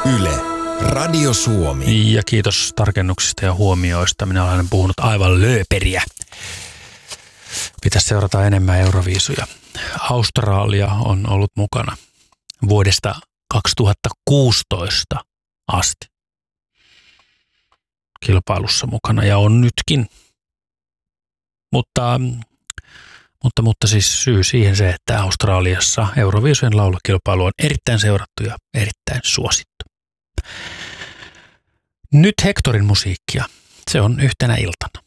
Yle, Radio Suomi. Ja kiitos tarkennuksista ja huomioista. Minä olen puhunut aivan lööperiä. Pitäisi seurata enemmän Euroviisuja. Australia on ollut mukana vuodesta 2016 asti kilpailussa mukana ja on nytkin. Mutta siis syy siihen se, että Australiassa Euroviisujen laulukilpailu on erittäin seurattu ja erittäin suosittu. Nyt Hectorin musiikkia. Se on yhtenä iltana.